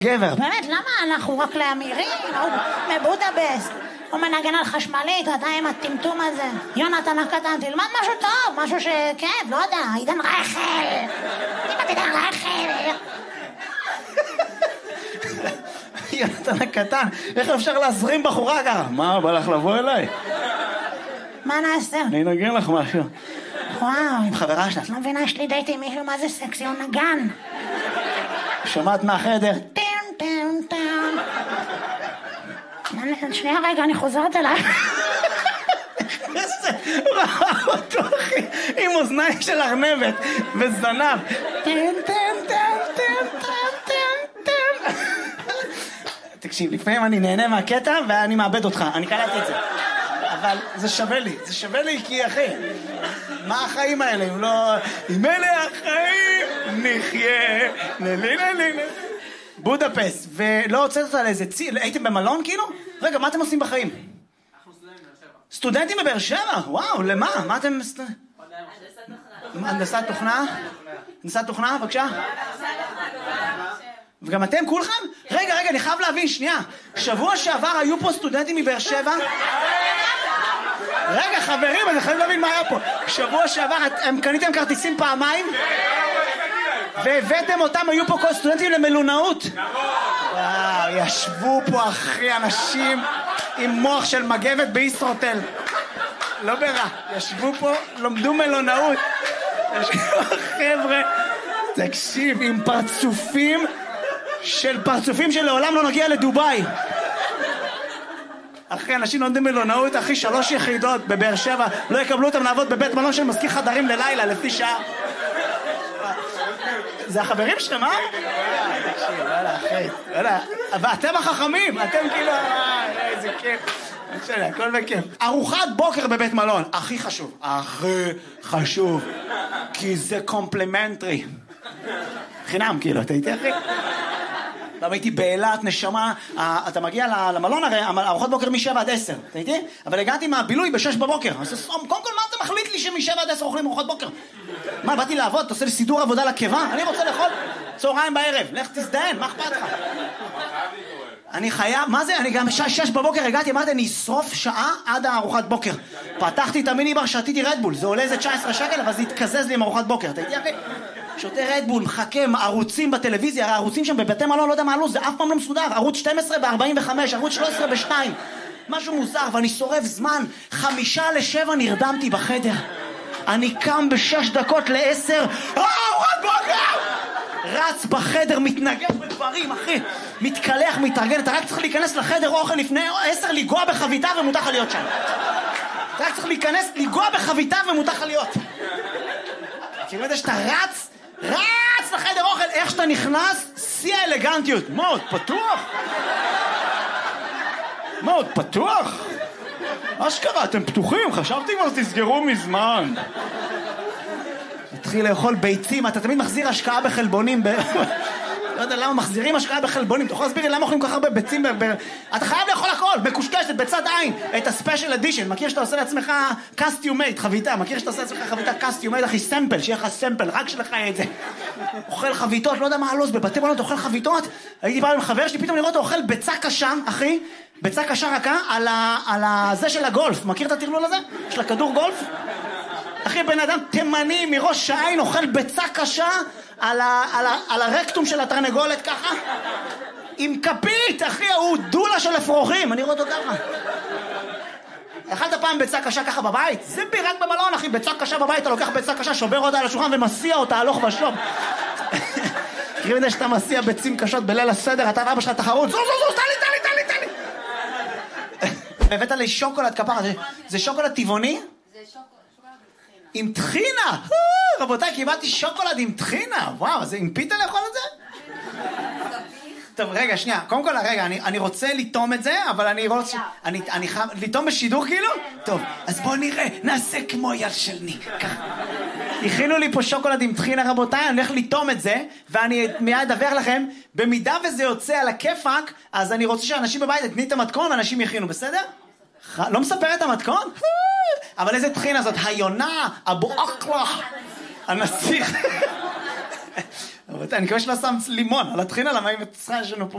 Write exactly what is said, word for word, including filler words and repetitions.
גבר. באמת, למה אנחנו רק לאמירים? הוא מבודפשט. הוא מנגן על חשמלית, אתה עם הטמטום הזה. יונתן הקטן, תלמד משהו טוב, משהו שכן, לא יודע, עידן רייכל. תלמד עידן רייכל. יונתן הקטן, איך אפשר להזרים בחורה ככה? מה, בא לך לבוא אליי? מה נעשה? אני אנגן לך משהו. וואו. עם חברה שלה. לא מבינה, יש לי דייט עם מישהו, מה זה סקסי, הוא נגן. שמעת מהחדר? טם טם טם. שנייה רגע, אני חוזרת אליי. איזה ראה אותו אחי, עם אוזניים של ארנבת וזנב. טם טם טם טם טם טם טם. תקשיב, לפעמים אני נהנה מהקטע ואני מאבד אותך, אני קלטתי את זה. אבל זה שווה לי, זה שווה לי כי אחי, מה החיים האלה אם לא... אם אלה החיים נחיה, נלי נלי נלי. בודפשט, ולא הוצאת אותה לאיזה צי... הייתם במלון כאילו? רגע, מה אתם עושים בחיים? אנחנו סטודנטים בבאר שבע. סטודנטים בבאר שבע? וואו, למה? מה אתם... הנדסת תוכנה? הנדסת תוכנה, בבקשה? וגם אתם כולכם? רגע, רגע, אני חייב להבין, שנייה. שבוע שעבר היו פה סטודנטים מבאר שבע? רגע, חברים, אני חייב להבין מה היה פה. שבוע שעבר, הם קניתם כרטיסים פעמיים? והבאתם אותם, היו פה כל סטודנטים למלונאות? וואו, ישבו פה אחי אנשים עם מוח של מגבת בישרוטל. לא ברע, ישבו פה, לומדו מלונאות. ישבו חבר'ה, תקשיב, עם פרצופים של פרצופים שלעולם לא נגיע לדוביי. אחי, אנשים לומדים מלונאות, אחי, שלוש יחידות בבאר שבע, לא יקבלו אותם לעבוד בבית מלון של מזכיר חדרים ללילה, לפי שעה. זה החברים שלהם, אה? תקשיב, וואלה, אחי, וואלה. ואתם החכמים, אתם כאילו, איזה כיף. בסדר, הכל בכיף. ארוחת בוקר בבית מלון, הכי חשוב. הכי חשוב. כי זה קומפלימנטרי. חינם, כאילו, אתה איתי, אחי? פעם הייתי באילת, נשמה, אתה מגיע למלון הרי, ארוחת בוקר משבע עד עשר, אתה איתי? אבל הגעתי מהבילוי בשש בבוקר. אז קודם כל, מה אתה מחליט לי שמשבע עד עשר אוכלים ארוחת בוקר? מה, באתי לעבוד? אתה עושה לי סידור עבודה לקיבה? אני רוצה לאכול צהריים בערב. לך תזדיין, מה אכפת לך? אני חייב, מה זה? אני גם שש בבוקר הגעתי, אמרתי, אני אשרוף שעה עד הארוחת בוקר. פתחתי את המיני בר, שתיתי רדבול. זה עולה איזה תשע עשרה שקל, אבל זה התקזז לי עם ארוחת בוקר. אתה איתי, אחי? שותה רדבול, מחכה, ערוצים בטלוויזיה, הרי הערוצים שם בבתי מלון, לא יודע מה עלו, זה אף פעם לא מסודר. ערוץ שתים עשרה ב-ארבעים וחמש, ערוץ שלוש עשרה ב-שתיים. משהו מוזר, ואני שורף זמן. חמישה לשבע נרדמתי בחדר. אני קם בשש דקות לעשר, ארוחת בוקר! רץ בחדר, מתנגד בדברים, אחי. מתקלח, מתארגן, אתה רק צריך להיכנס לחדר אוכל לפני עשר, לגוע בחביתה ומותר לך להיות שם. אתה רק צריך להיכנס, לגוע בחביתה ומותר לך להיות. כאילו יודע שאתה רץ, רץ לחדר אוכל, איך שאתה נכנס, שיא האלגנטיות. מאוד פתוח. מאוד פתוח. אשכרה, אתם פתוחים, חשבתי כבר תסגרו מזמן. התחיל לאכול ביצים, אתה תמיד מחזיר השקעה בחלבונים. לא יודע למה מחזירים השקעה בחלבונים, אתה יכול להסביר לי למה אוכלים כל כך הרבה ביצים? אתה חייב לאכול הכל, מקושקשת, בצד עין, את הספיישל אדישן. מכיר שאתה עושה לעצמך קסטיומייט, חביתה, מכיר שאתה עושה לעצמך חביתה קסטיומייט, אחי, סמפל, שיהיה לך סמפל, רק שלך יהיה את זה. אוכל חביתות, לא יודע מה הלו"ז, בבתי מלון אתה אוכל חביתות. הייתי בא עם חבר שלי, פתאום לראות, אוכל ביצה קשה, אחי, ביצה קשה רכה, על ה... על הזה של הגולף. מכיר את הטרלול הזה? של הכדור גולף? אחי, בן אדם תימני מראש העין אוכל ביצה קשה על, ה, על, ה, על הרקטום של התרנגולת ככה עם כפית, אחי, הוא דולה של אפרוחים, אני רואה אותו ככה. אכלת פעם ביצה קשה ככה בבית? זה בי, רק במלון, אחי, ביצה קשה בבית, אתה לוקח ביצה קשה, שובר אותה על השולחן ומסיע אותה הלוך ושוב. תראי מדי שאתה מסיע ביצים קשות בליל הסדר, אתה ואבא שלך תחרות, זו זו זו, תן לי, תן לי, תן לי, תן לי. הבאת לי שוקולד כפרה, זה שוקולד טבעוני? זה שוקולד. עם טחינה! רבותיי, קיבלתי שוקולד עם טחינה! וואו, זה עם פיתה לאכול את זה? טוב, רגע, שנייה. קודם כל, רגע, אני, אני רוצה לטום את זה, אבל אני רוצה... אני, אני חייב... לטום בשידור כאילו? טוב, אז בואו נראה. נעשה כמו יד של ניק. ככה. הכינו לי פה שוקולד עם טחינה, רבותיי, אני הולך לטום את זה, ואני מיד אדווח לכם, במידה וזה יוצא על הכיפק, אז אני רוצה שאנשים בבית יתני את המתכון, ואנשים יכינו, בסדר? לא מספר את המתכון? אבל איזה טחינה זאת? היונה, אבו אקלה, הנסיך. רבותיי, אני מקווה שלא שם לימון על הטחינה, למה אם צריכה יש לנו פה